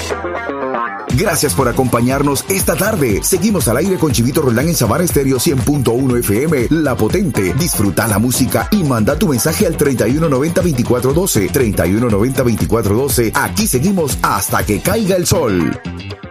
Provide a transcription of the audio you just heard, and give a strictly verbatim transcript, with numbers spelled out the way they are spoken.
Gracias por acompañarnos esta tarde. Seguimos al aire con Chivito Roldán en Sabana Estéreo cien punto uno F M, La Potente. Disfruta la música y manda tu mensaje al treinta y uno noventa veinticuatro doce. treinta y uno noventa veinticuatro doce. Aquí seguimos hasta que caiga el sol.